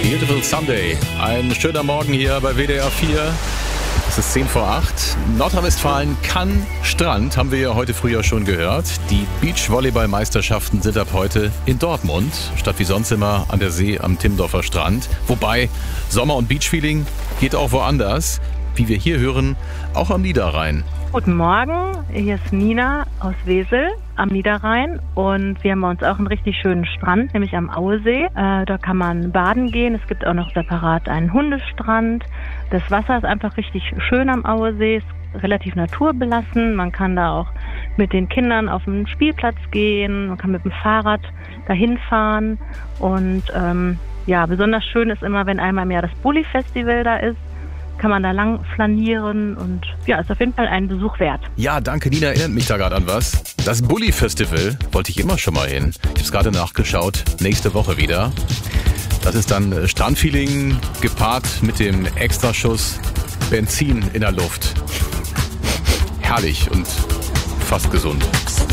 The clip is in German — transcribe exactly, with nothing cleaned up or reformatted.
Beautiful Sunday. Ein schöner Morgen hier bei W D R vier. Es ist zehn vor acht. Nordrhein-Westfalen kann Strand, haben wir ja heute früher schon gehört. Die Beachvolleyball-Meisterschaften sind ab heute in Dortmund, statt wie sonst immer an der See am Timmendorfer Strand. Wobei Sommer- und Beachfeeling geht auch woanders. Wie wir hier hören, auch am Niederrhein. Guten Morgen, hier ist Nina aus Wesel am Niederrhein und wir haben bei uns auch einen richtig schönen Strand, nämlich am Auesee. Äh, da kann man baden gehen. Es gibt auch noch separat einen Hundestrand. Das Wasser ist einfach richtig schön am Auesee, ist relativ naturbelassen. Man kann da auch mit den Kindern auf den Spielplatz gehen, man kann mit dem Fahrrad dahin fahren und ähm, ja, besonders schön ist immer, wenn einmal im Jahr das Bulli-Festival da ist. Kann man da lang flanieren und ja, ist auf jeden Fall einen Besuch wert. Ja, danke Nina, erinnert mich da gerade an was. Das Bulli-Festival wollte ich immer schon mal hin. Ich habe es gerade nachgeschaut, nächste Woche wieder. Das ist dann Strandfeeling gepaart mit dem Extraschuss Benzin in der Luft. Herrlich und fast gesund.